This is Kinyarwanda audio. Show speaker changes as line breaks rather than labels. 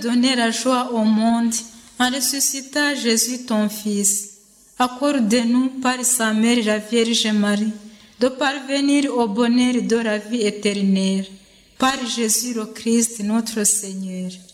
donner la joie au monde en ressuscitant Jésus ton Fils. Accorde-nous par sa mère la Vierge Marie de parvenir au bonheur de la vie éternelle. Par Jésus le Christ notre Seigneur.